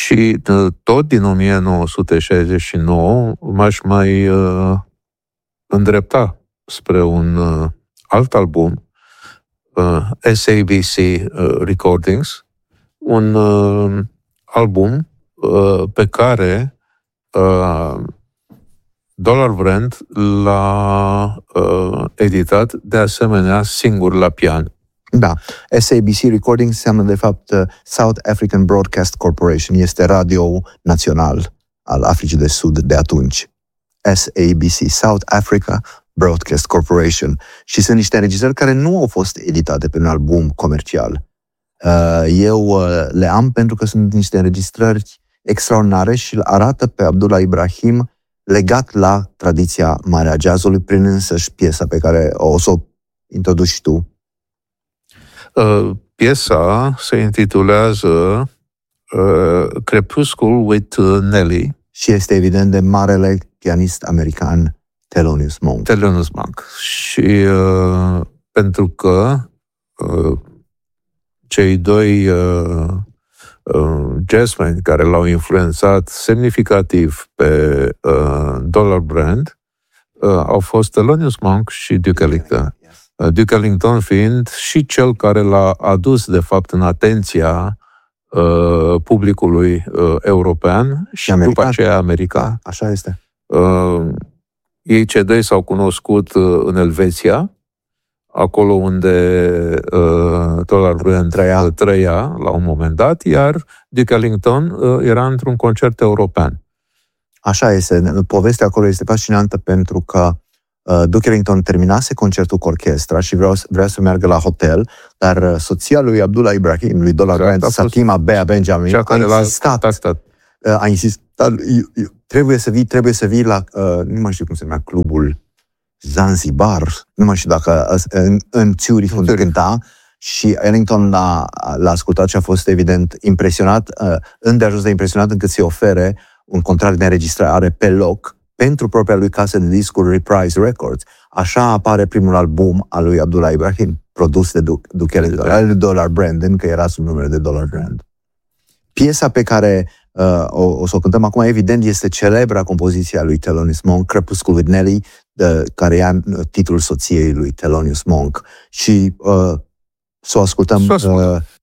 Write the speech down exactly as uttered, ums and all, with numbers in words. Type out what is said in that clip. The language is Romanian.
Și tot din o mie nouă sute șaizeci și nouă m-aș mai uh, îndrepta spre un uh, alt album, uh, S A B C uh, Recordings, un uh, album uh, pe care uh, Dollar Brand l-a uh, editat de asemenea singur la pian. Da. S A B C Recordings înseamnă de fapt South African Broadcast Corporation. Este radio național al Africii de Sud de atunci. S A B C, South Africa Broadcast Corporation. Și sunt niște înregistrări care nu au fost editate pe un album comercial. Eu le am pentru că sunt niște înregistrări extraordinare și îl arată pe Abdullah Ibrahim legat la tradiția mare a jazzului prin însăși piesa pe care o să o introduci tu. Uh, piesa se intitulează uh, Crepuscule with Nelly. Și este evident de marele pianist american Thelonious Monk. Thelonious Monk. Și uh, pentru că uh, cei doi uh, uh, jazzmeni care l-au influențat semnificativ pe uh, Dollar Brand uh, au fost Thelonious Monk și Duke Ellington. Duke Ellington fiind și cel care l-a adus, de fapt, în atenția uh, publicului uh, european și, și după aceea american. Da, așa este. Uh, ei cei doi s-au cunoscut uh, în Elveția, acolo unde uh, Dollar Brand trăia. trăia la un moment dat, iar Duke Ellington uh, era într-un concert european. Așa este. Povestea acolo este fascinantă pentru că Duke Ellington terminase concertul cu orchestra și vreau, vrea să meargă la hotel, dar soția lui Abdullah Ibrahim, lui Dollar Brand, Satima Bea Benjamin, a insistat, a insistat, trebuie să vii, trebuie să vii la, nu mai știu cum se numea, clubul Zanzibar, nu mai știu dacă, în, în Zurich, unde cânta, și Ellington l-a, l-a ascultat și a fost evident impresionat, îndeajuns de impresionat încât să-i ofere un contract de înregistrare pe loc pentru propria lui casă de discuri Reprise Records. Așa apare primul album al lui Abdullah Ibrahim, produs de Duke, Duke Ellington, al lui Dollar Brand, încă era sub numele de Dollar Brand. Piesa pe care uh, o, o să o cântăm acum, evident, este celebra compoziție a lui Thelonious Monk, Crepuscule with Nelly, de, care ia titlul soției lui Thelonious Monk. Și uh, să o ascultăm, uh,